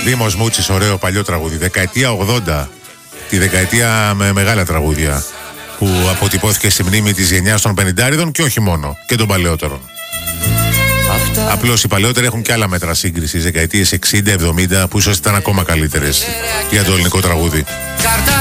Δήμος Μούτσης, ωραίο παλιό τραγούδι. Δεκαετία 80. Τη δεκαετία με μεγάλα τραγούδια που αποτυπώθηκε στη μνήμη της γενιάς των 50'ριδων και όχι μόνο, και των παλαιότερων. Απλώς οι παλαιότεροι έχουν και άλλα μέτρα σύγκρισης, δεκαετίες 60-70, που ίσως ήταν ακόμα καλύτερες για το ελληνικό τραγούδι.